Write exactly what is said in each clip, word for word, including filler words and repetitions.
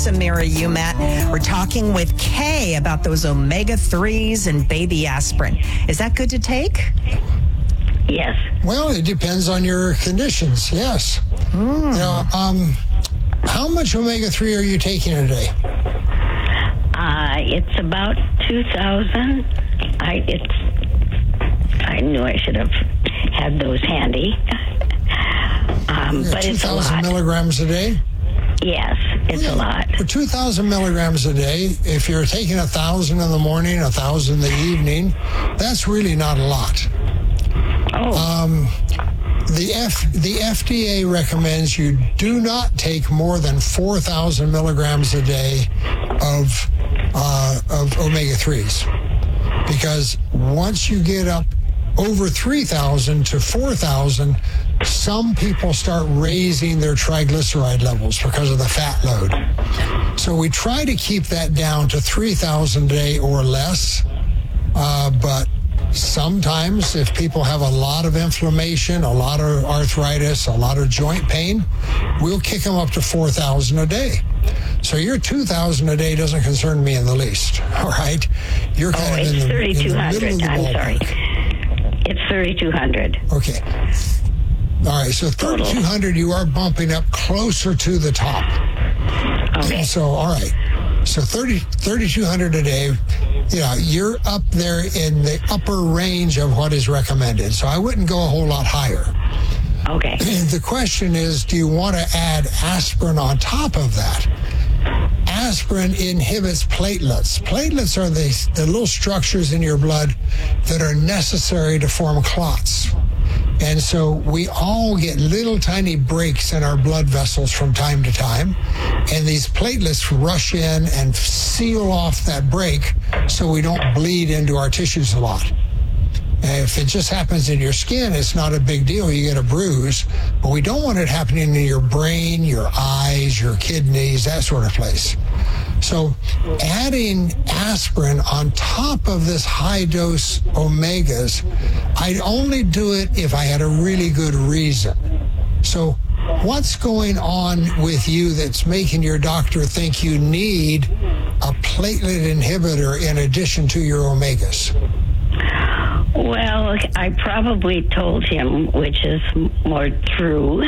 Samira Umat. We're talking with Kay about those omega threes and baby aspirin. Is that good to take? Yes. Well, it depends on your conditions, yes. Mm. You know, um, how much omega three are you taking a day? Uh, it's about two thousand. I it's. I knew I should have had those handy. Um, but it's a lot. two thousand milligrams a day? Yes, it's yeah. a lot. For two thousand milligrams a day, if you're taking one thousand in the morning, one thousand in the evening, that's really not a lot. Oh. Um, the F the F D A recommends you do not take more than four thousand milligrams a day of uh, of omega threes, because once you get up over three thousand to four thousand, some people start raising their triglyceride levels because of the fat load. So we try to keep that down to three thousand a day or less, uh, but sometimes if people have a lot of inflammation, a lot of arthritis, a lot of joint pain, we'll kick them up to four thousand a day. So your two thousand a day doesn't concern me in the least, all right? You're kind oh, of in it's the, thirty-two hundred. in the middle of the I'm sorry. ballpark. It's thirty-two hundred. Okay. All right, so thirty-two hundred, you are bumping up closer to the top. Okay. So, all right. So thirty, thirty-two hundred a day, yeah, you're up there in the upper range of what is recommended. So I wouldn't go a whole lot higher. Okay. The question is, do you want to add aspirin on top of that? Aspirin inhibits platelets. Platelets are the, the little structures in your blood that are necessary to form clots. And so we all get little tiny breaks in our blood vessels from time to time. And these platelets rush in and seal off that break so we don't bleed into our tissues a lot. And if it just happens in your skin, it's not a big deal. You get a bruise. But we don't want it happening in your brain, your eyes, your kidneys, that sort of place. So adding aspirin on top of this high-dose omegas, I'd only do it if I had a really good reason. So what's going on with you that's making your doctor think you need a platelet inhibitor in addition to your omegas? Well, I probably told him, which is more true,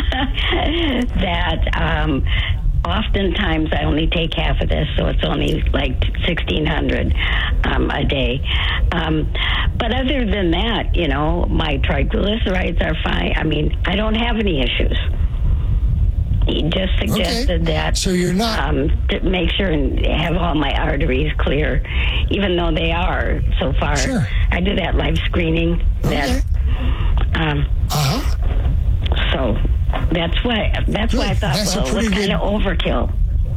that um, oftentimes I only take half of this, so it's only like sixteen hundred um, a day. Um, but other than that, you know, my triglycerides are fine. I mean, I don't have any issues. He just suggested okay. that so you're not um, to make sure and have all my arteries clear, even though they are so far. Sure. I do that life screening. Okay. That, um, uh-huh. So that's why that's Good. why I thought, That's well, it was kind of overkill.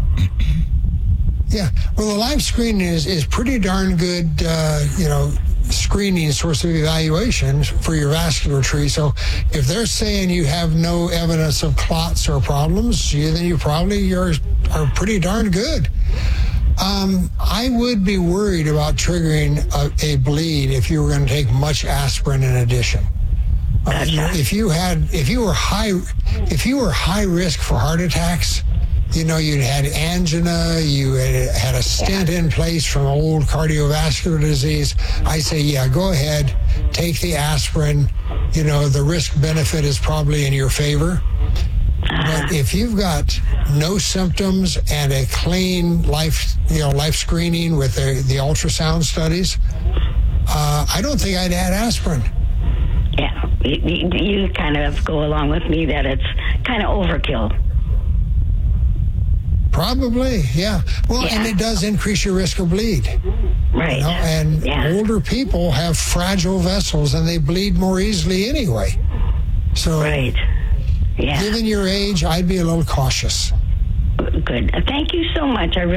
Yeah. Well, the live screening is, is pretty darn good, uh, you know, screening source of evaluation for your vascular tree. So if they're saying you have no evidence of clots or problems, you, then you probably are, are pretty darn good. Um, I would be worried about triggering a, a bleed if you were going to take much aspirin in addition. Uh, you know, if you had, if you were high, if you were high risk for heart attacks, you know, you had angina, you had, had a stent in place from old cardiovascular disease, I say, yeah, go ahead, take the aspirin. You know, the risk benefit is probably in your favor. But if you've got no symptoms and a clean life, you know, life screening with the, the ultrasound studies, uh, I don't think I'd add aspirin. Yeah, you, you kind of go along with me that it's kind of overkill. Probably, yeah. Well, yeah. And it does increase your risk of bleed. Right. You know? And yeah. older people have fragile vessels and they bleed more easily anyway. So, right. Yeah. Given your age, I'd be a little cautious. Good. Thank you so much. I really